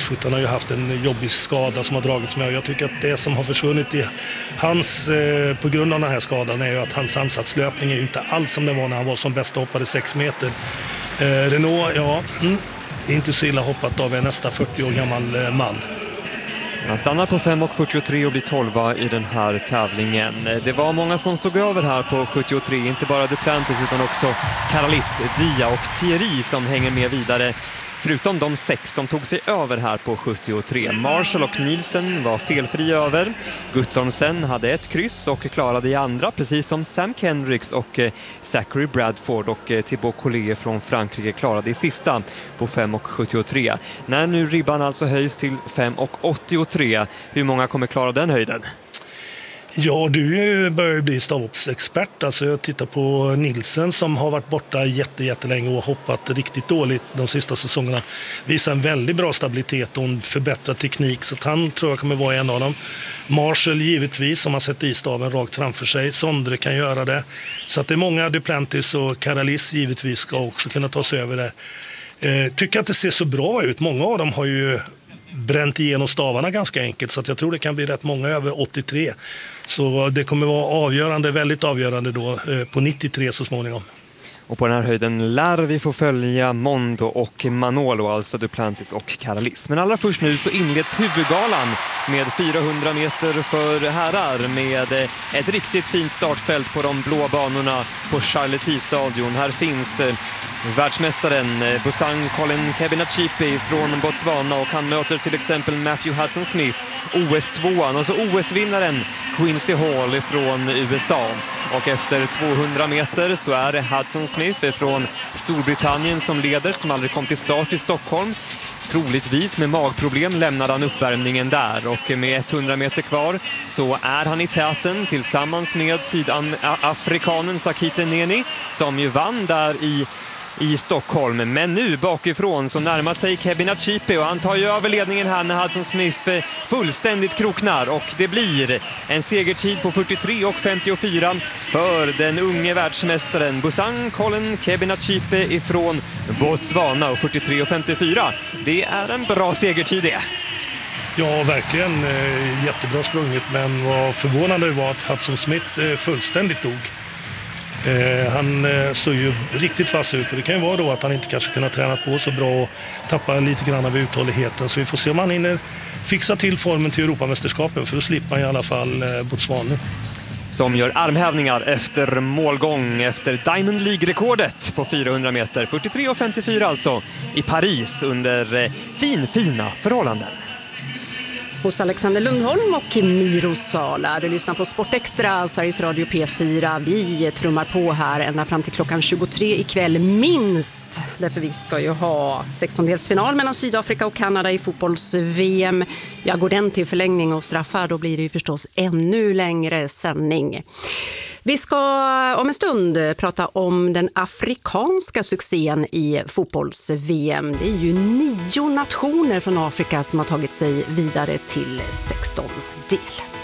barfoten har ju haft en jobbig skada som har dragits med. Och jag tycker att det som har försvunnit i hans, på grund av den här skadan är ju att hans ansatslöpning är ju inte alls som det var när han var som bäst och hoppade 6 meter. Renault, det är inte så illa hoppat av en nästa 40 år gammal man. Han stannar på 5,43 och blir 12 i den här tävlingen. Det var många som stod över här på 73, inte bara Duplantis utan också Caralis, Dia och Thierry som hänger med vidare. Förutom de 6 som tog sig över här på 73. Marshall och Nielsen var felfri över. Guttormsen hade ett kryss och klarade i andra, precis som Sam Kendricks och Zachary Bradford, och Thibaut Collet från Frankrike klarade i sista på 5,73. När nu ribban alltså höjs till 5,83, hur många kommer klara den höjden? Ja, du börjar bli stavhoppsexpert. Alltså jag tittar på Nielsen som har varit borta jättelänge och hoppat riktigt dåligt de sista säsongerna. Visar en väldigt bra stabilitet och en förbättrad teknik, så att han tror jag kommer vara en av dem. Marshall givetvis, som har sett i staven rakt framför sig. Sondre kan göra det. Så att det är många, Duplantis och Caralis givetvis ska också kunna ta sig över det. Tycker att det ser så bra ut. Många av dem har ju bränt igenom stavarna ganska enkelt, så att jag tror det kan bli rätt många över 83. Så det kommer vara avgörande, väldigt avgörande då på 93 så småningom. Och på den här höjden lär vi få följa Mondo och Manolo, alltså Duplantis och Caralis. Men allra först nu så inleds huvudgalan med 400 meter för herrar med ett riktigt fint startfält på de blå banorna på Charlotte-stadion. Här finns världsmästaren Busang Colin Kebinachipi från Botswana, och han möter till exempel Matthew Hudson-Smith, OS-2an, och så OS-vinnaren Quincy Hall från USA. Och efter 200 meter så är det Hudson-Smith från Storbritannien som leder, som aldrig kom till start i Stockholm. Troligtvis med magproblem lämnade han uppvärmningen där, och med 100 meter kvar så är han i täten tillsammans med sydafrikanen Sakite Neni, som ju vann där i Stockholm. Men nu bakifrån så närmar sig Kebinachipi, och han tar ju över ledningen här när Hudson Smith fullständigt kroknar, och det blir en segertid på 43,54 för den unge världsmästaren Busang Colin Kebinachipi ifrån Botswana. Och 43,54, det är en bra segertid det. Ja, verkligen jättebra sprunget, men vad förvånande var att Hudson Smith fullständigt dog. Han såg ju riktigt fast ut, och det kan ju vara då att han inte kanske kunnat träna på så bra och tappa lite grann av uthålligheten. Så vi får se om han hinner fixa till formen till Europamästerskapen, för då slipper man i alla fall Botswana. Som gör armhävningar efter målgång efter Diamond League-rekordet på 400 meter. 43,54 alltså i Paris under fina förhållanden. Hos Alexander Lundholm och Miro Sala. Du lyssnar på Sportextra, Sveriges Radio P4. Vi trummar på här ända fram till klockan 23 ikväll minst. Därför vi ska ju ha 16-delsfinal mellan Sydafrika och Kanada i fotbolls-VM. Ja, går den till förlängning och straffar, då blir det ju förstås ännu längre sändning. Vi ska om en stund prata om den afrikanska succén i fotbolls-VM. Det är ju 9 nationer från Afrika som har tagit sig vidare till 16-del.